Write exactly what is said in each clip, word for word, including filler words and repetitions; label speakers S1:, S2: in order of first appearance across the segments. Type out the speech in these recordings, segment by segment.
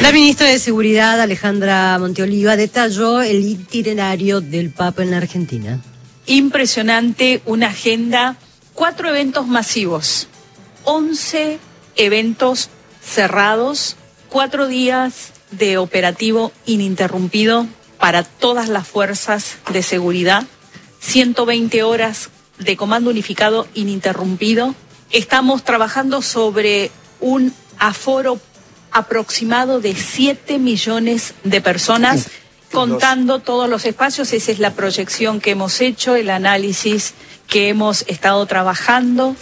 S1: La ministra de Seguridad, Alejandra Monteoliva, detalló el itinerario del Papa en la Argentina.
S2: Impresionante, una agenda, cuatro eventos masivos, once eventos cerrados, cuatro días de operativo ininterrumpido para todas las fuerzas de seguridad, ciento veinte horas de comando unificado ininterrumpido. Estamos trabajando sobre un aforo aproximado de siete millones de personas, contando todos los espacios. Esa es la proyección que hemos hecho, el análisis que hemos estado trabajando.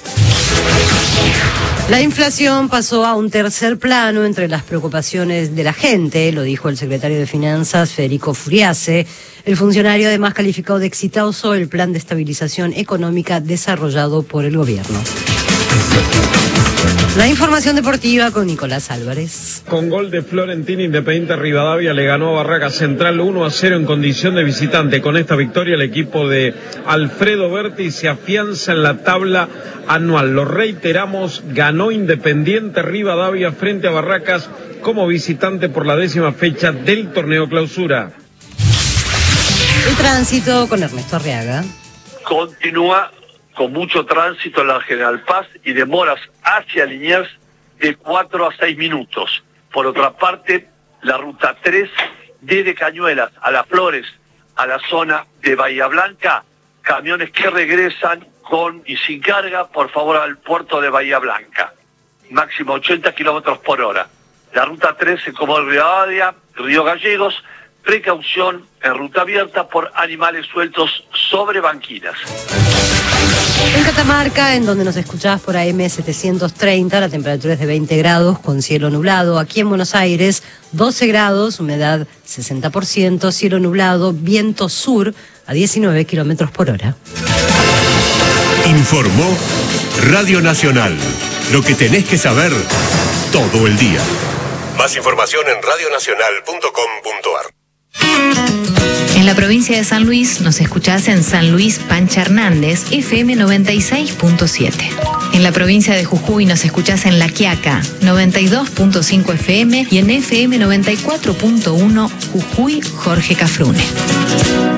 S1: La inflación pasó a un tercer plano entre las preocupaciones de la gente, lo dijo el secretario de Finanzas, Federico Furiase. El funcionario además calificó de exitoso el plan de estabilización económica desarrollado por el gobierno. La información deportiva con Nicolás Álvarez.
S3: Con gol de Florentino, Independiente Rivadavia le ganó a Barracas Central uno a cero en condición de visitante. Con esta victoria el equipo de Alfredo Berti se afianza en la tabla anual. Lo reiteramos, ganó Independiente Rivadavia frente a Barracas como visitante por la décima fecha del torneo clausura.
S1: El tránsito con Ernesto Arriaga.
S4: Continúa con mucho tránsito en la General Paz y demoras hacia Liniers de cuatro a seis minutos. Por otra parte, la ruta tres, desde Cañuelas a Las Flores, a la zona de Bahía Blanca, camiones que regresan con y sin carga, por favor, al puerto de Bahía Blanca. Máximo ochenta kilómetros por hora. La ruta tres en Comodoro Rivadavia, Río Gallegos, precaución en ruta abierta por animales sueltos sobre banquinas.
S1: En Catamarca, en donde nos escuchás por A M setecientos treinta, la temperatura es de veinte grados con cielo nublado. Aquí en Buenos Aires, doce grados, humedad sesenta por ciento, cielo nublado, viento sur a diecinueve kilómetros por hora.
S5: Informó Radio Nacional. Lo que tenés que saber todo el día. Más información en radio nacional punto com punto a r.
S6: En la provincia de San Luis nos escuchás en San Luis Pancha Hernández, F M noventa y seis punto siete. En la provincia de Jujuy nos escuchás en La Quiaca, noventa y dos punto cinco F M y en F M noventa y cuatro punto uno Jujuy Jorge Cafrune.